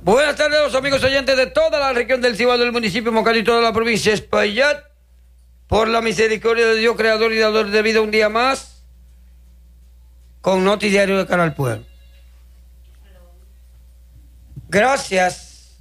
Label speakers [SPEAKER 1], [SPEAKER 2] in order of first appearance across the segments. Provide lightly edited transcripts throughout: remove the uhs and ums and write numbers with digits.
[SPEAKER 1] Buenas tardes a los amigos oyentes de toda la región del Cibao, del municipio Moncada y toda la provincia de Espaillat. Por la misericordia de Dios, creador y dador de vida, un día más, con Noti Diario de Canal Pueblo. Gracias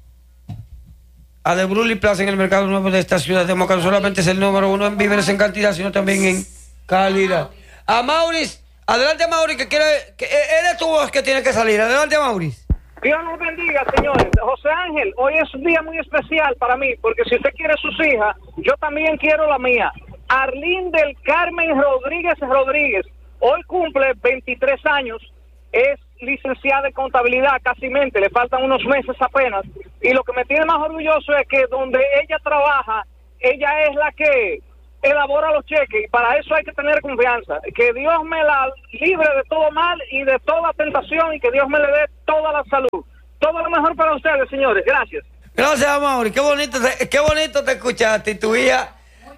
[SPEAKER 1] a The Bruley Plaza en el mercado nuevo de esta ciudad de Moca, no solamente es el número uno en víveres en cantidad, sino también en calidad. A Maurice, adelante Maurice, que eres tu voz que tiene que salir. Adelante Maurice.
[SPEAKER 2] Dios nos bendiga, señores. José Ángel, hoy es un día muy especial para mí, porque si usted quiere sus hijas, yo también quiero la mía. Arlín del Carmen Rodríguez, hoy cumple 23 años, es licenciada en contabilidad, casi mente, le faltan unos meses apenas, y lo que me tiene más orgulloso es que donde ella trabaja, ella es la que elabora los cheques, y para eso hay que tener confianza. Que Dios me la libre de todo mal y de toda tentación, y que Dios me le dé toda la salud. Todo lo mejor para ustedes, señores. Gracias.
[SPEAKER 1] Gracias, Mauri. Qué bonito te escuchaste. Y tu hija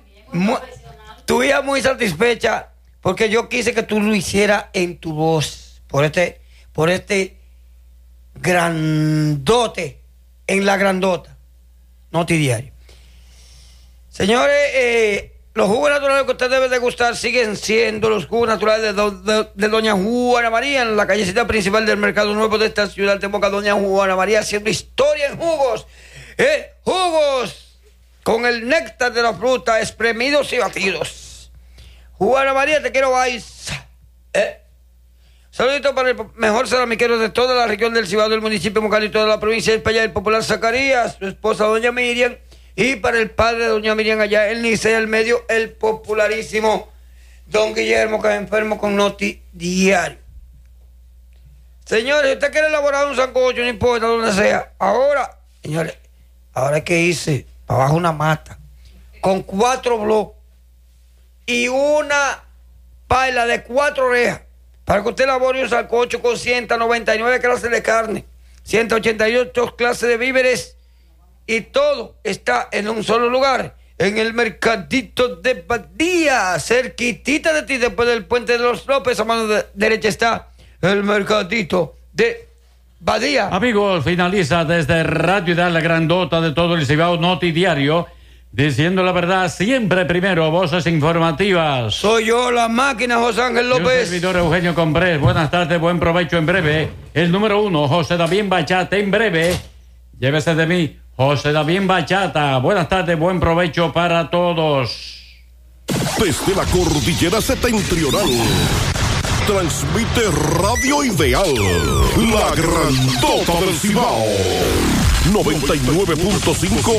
[SPEAKER 1] muy satisfecha, porque yo quise que tú lo hicieras en tu voz, por este grandote, en la grandota. Noti Diario. Señores, los jugos naturales que usted debe degustar siguen siendo los jugos naturales de Doña Juana María, en la callecita principal del mercado nuevo de esta ciudad de Moca. Doña Juana María haciendo historia en jugos. Jugos con el néctar de la fruta, espremidos y batidos. Juana María, te quiero vais. Saludito para el mejor ceramiquero de toda la región del Cibao, del municipio Moca y toda la provincia de Espaillat, el popular Zacarías, su esposa Doña Miriam. Y para el padre de Doña Miriam allá en Licey al medio, el popularísimo Don Guillermo, que es enfermo con Noti Diario. Señores, si usted quiere elaborar un sancocho, no importa donde sea. Ahora, señores, ahora hay que irse para abajo una mata con 4 bloques y una paila de 4 orejas para que usted elabore un sancocho con 199 clases de carne, 188 clases de víveres. Y todo está en un solo lugar, en el Mercadito de Badía, cerquitita de ti, después del Puente de los López, a mano derecha está el Mercadito de Badía.
[SPEAKER 3] Amigos, finaliza desde Radio Ideal, la grandota de todo el Cibao, Noti Diario, diciendo la verdad siempre primero, voces informativas.
[SPEAKER 1] Soy yo, la máquina, José Ángel López.
[SPEAKER 3] El servidor Eugenio Comprés. Buenas tardes, buen provecho en breve. El número 1, José David Bachata, en breve. Llévese de mí, José David Bachata. Buenas tardes, buen provecho para todos.
[SPEAKER 4] Desde la cordillera septentrional, transmite Radio Ideal, la grandota del Cibao, 99.5